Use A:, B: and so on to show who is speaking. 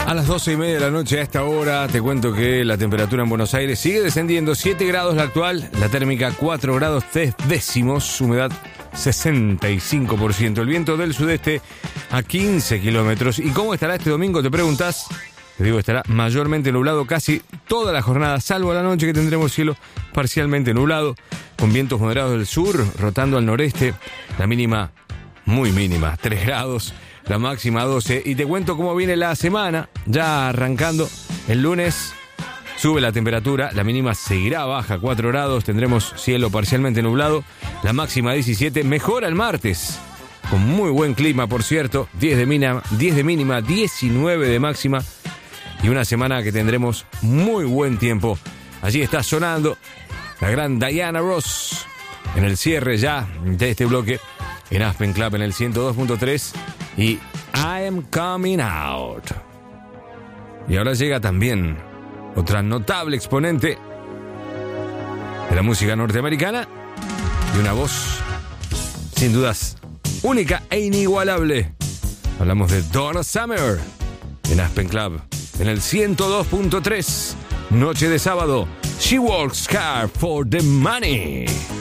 A: A las 12:30 de la noche a esta hora te cuento que la temperatura en Buenos Aires sigue descendiendo, 7 grados la actual, la térmica 4 grados 3 décimos, humedad 65%, el viento del sudeste a 15 kilómetros. ¿Y cómo estará este domingo? Te preguntás. Te digo, estará mayormente nublado casi toda la jornada, salvo la noche que tendremos cielo parcialmente nublado, con vientos moderados del sur, rotando al noreste, la mínima muy mínima, 3 grados. La máxima 12. Y te cuento cómo viene la semana. Ya arrancando el lunes, sube la temperatura. La mínima seguirá baja, 4 grados. Tendremos cielo parcialmente nublado. La máxima 17. Mejora el martes, con muy buen clima, por cierto. 10 de mínima, 19 de máxima. Y una semana que tendremos muy buen tiempo. Allí está sonando la gran Diana Ross en el cierre ya de este bloque en Aspen Club en el 102.3. Y I Am Coming Out. Y ahora llega también otra notable exponente de la música norteamericana y una voz sin dudas única e inigualable. Hablamos de Donna Summer en Aspen Club en el 102.3. Noche de sábado. She works hard for the money.